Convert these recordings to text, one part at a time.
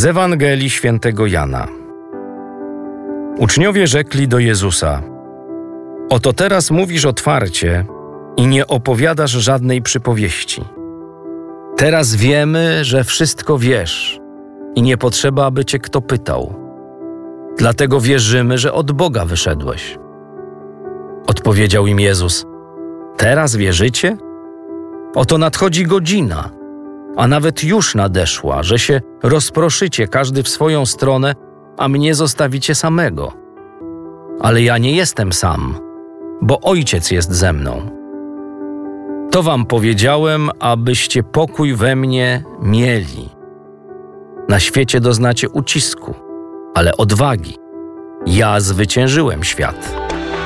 Z Ewangelii Świętego Jana. Uczniowie rzekli do Jezusa: Oto teraz mówisz otwarcie i nie opowiadasz żadnej przypowieści. Teraz wiemy, że wszystko wiesz i nie potrzeba, aby cię kto pytał. Dlatego wierzymy, że od Boga wyszedłeś. Odpowiedział im Jezus: Teraz wierzycie? Oto nadchodzi godzina, a nawet już nadeszła, że się rozproszycie każdy w swoją stronę, a mnie zostawicie samego. Ale ja nie jestem sam, bo Ojciec jest ze mną. To wam powiedziałem, abyście pokój we mnie mieli. Na świecie doznacie ucisku, ale odwagi. Ja zwyciężyłem świat.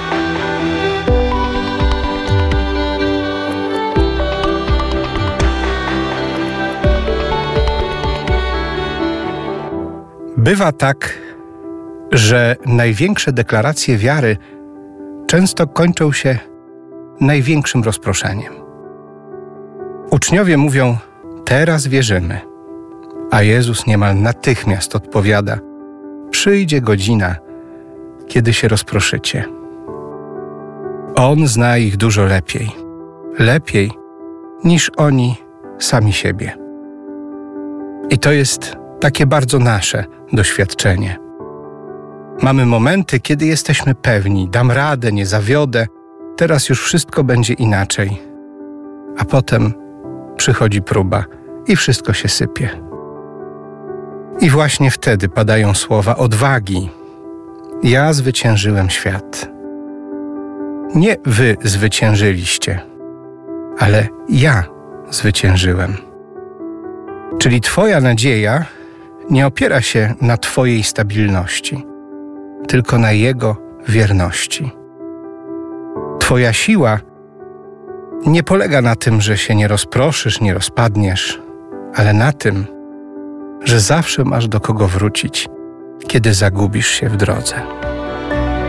Bywa tak, że największe deklaracje wiary często kończą się największym rozproszeniem. Uczniowie mówią: teraz wierzymy, a Jezus niemal natychmiast odpowiada: przyjdzie godzina, kiedy się rozproszycie. On zna ich dużo lepiej niż oni sami siebie. I to jest takie bardzo nasze doświadczenie. Mamy momenty, kiedy jesteśmy pewni: dam radę, nie zawiodę, teraz już wszystko będzie inaczej. A potem przychodzi próba i wszystko się sypie. I właśnie wtedy padają słowa odwagi. Ja zwyciężyłem świat. Nie wy zwyciężyliście, ale ja zwyciężyłem. Czyli twoja nadzieja nie opiera się na twojej stabilności, tylko na Jego wierności. Twoja siła nie polega na tym, że się nie rozproszysz, nie rozpadniesz, ale na tym, że zawsze masz do kogo wrócić, kiedy zagubisz się w drodze.